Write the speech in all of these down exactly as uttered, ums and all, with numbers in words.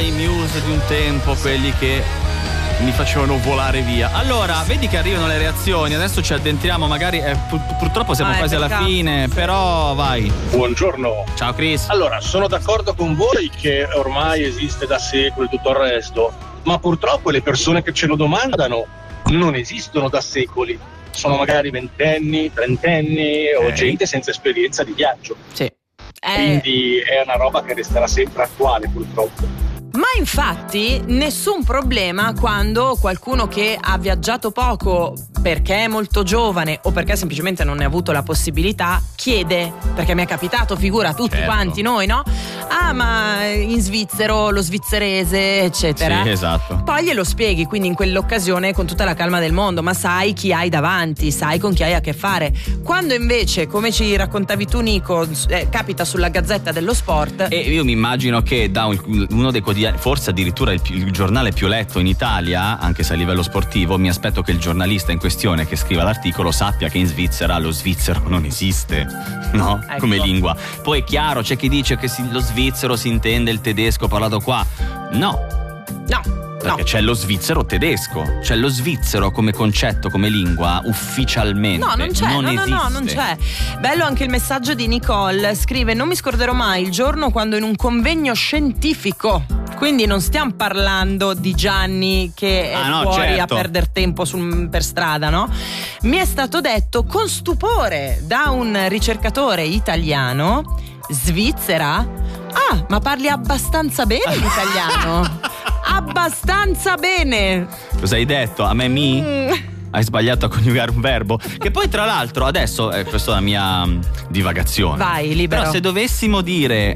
i Muse di un tempo, quelli che mi facevano volare via. Allora, vedi che arrivano le reazioni, adesso ci addentriamo, magari eh, pur, purtroppo siamo ah, quasi alla cazzo. fine, però vai. Buongiorno. Ciao Chris. Allora, sono d'accordo con voi che ormai esiste da secoli tutto il resto, ma purtroppo le persone che ce lo domandano non esistono da secoli. Sono magari ventenni, trentenni okay. o gente senza esperienza di viaggio. Sì. Eh... Quindi è una roba che resterà sempre attuale, purtroppo. Ma infatti nessun problema quando qualcuno che ha viaggiato poco perché è molto giovane o perché semplicemente non ne ha avuto la possibilità chiede, perché mi è capitato, figura tutti certo. quanti noi, no? Ah, ma in svizzero, lo svizzerese, eccetera. Sì, esatto. Poi glielo spieghi, quindi in quell'occasione con tutta la calma del mondo, ma sai chi hai davanti, sai con chi hai a che fare. Quando invece, come ci raccontavi tu Nico, eh, capita sulla Gazzetta dello Sport. E io mi immagino che da un, uno dei quotidiani, forse addirittura il, il giornale più letto in Italia, anche se a livello sportivo, mi aspetto che il giornalista in questione che scriva l'articolo sappia che in Svizzera lo svizzero non esiste, no? Ecco. Come lingua. Poi è chiaro, c'è chi dice che si, lo svizzero si intende il tedesco parlato qua. No. No. Perché no. c'è lo svizzero tedesco, c'è lo svizzero come concetto, come lingua, ufficialmente. No, non c'è, non no, esiste. no, no, non c'è. Bello anche il messaggio di Nicole, scrive: non mi scorderò mai il giorno quando in un convegno scientifico, quindi non stiamo parlando di Gianni che è ah, no, fuori certo. a perdere tempo sul, per strada, no? Mi è stato detto con stupore da un ricercatore italiano: Svizzera? Ah, ma parli abbastanza bene l'italiano. Abbastanza bene. Cosa hai detto? A me mi? Mm. Hai sbagliato a coniugare un verbo. Che poi tra l'altro adesso, eh, questa è la mia um, divagazione. Vai, libero. Però se dovessimo dire,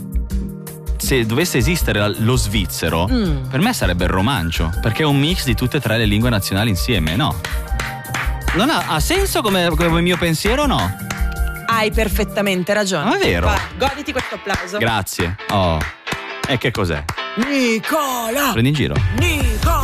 se dovesse esistere lo svizzero, mm. per me sarebbe il romancio, perché è un mix di tutte e tre le lingue nazionali insieme, no? Non ha, ha senso come, come mio pensiero o no? Hai perfettamente ragione. Ma è vero. Vai, goditi questo applauso. Grazie. Oh. E che cos'è? Nicola! Prendi in giro. Nicola!